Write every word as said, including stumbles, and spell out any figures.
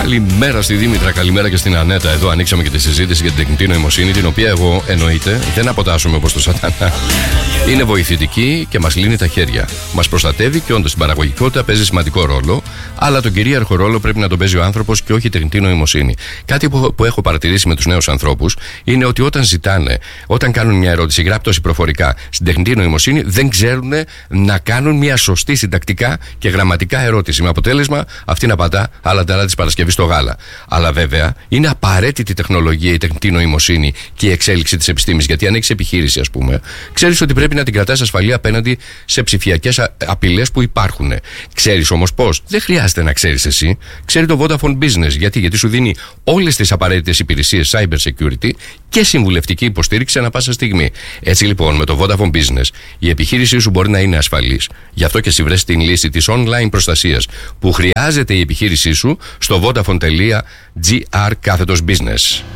Καλημέρα στη Δήμητρα, καλημέρα και στην Ανέτα. Εδώ ανοίξαμε και τη συζήτηση για την τεχνητή νοημοσύνη, την οποία εγώ εννοείται δεν αποτάσσομαι όπως το σατανά. Είναι βοηθητική και μας λύνει τα χέρια. Μας προστατεύει και όντως στην παραγωγικότητα παίζει σημαντικό ρόλο, αλλά τον κυρίαρχο ρόλο πρέπει να τον παίζει ο άνθρωπος και όχι η τεχνητή νοημοσύνη. Κάτι που, που έχω παρατηρήσει με τους νέους ανθρώπους είναι ότι όταν ζητάνε, όταν κάνουν μια ερώτηση γράπτωση ή προφορικά στην τεχνητή νοημοσύνη, δεν ξέρουν να κάνουν μια σωστή συντακτικά και γραμματικά ερώτηση. Με αποτέλεσμα αυτή να πατά άλλα τα άλλα της Παρασκευής στο γάλα. Αλλά βέβαια είναι απαραίτητη η τεχνολογία, η τεχνητή νοημοσύνη και η εξέλιξη της επιστήμης. Γιατί αν έχεις επιχείρηση, ας πούμε, ξέρεις ότι πρέπει να την κρατάς ασφαλή απέναντι σε ψηφιακές απειλές που υπάρχουν. Ξέρεις όμως πώς? Δεν χρειάζεται να ξέρεις εσύ. Ξέρει το Vodafone Business. Γιατί? Γιατί σου δίνει όλες τις απαραίτητες υπηρεσίες cyber security και συμβουλευτική υποστήριξη ανά πάσα στιγμή. Έτσι λοιπόν, με το Vodafone Business η επιχείρησή σου μπορεί να είναι ασφαλής. Γι' αυτό και εσύ βρες την λύση της online προστασίας που χρειάζεται η επιχείρησή σου στο vodafone.gr κάθετος business.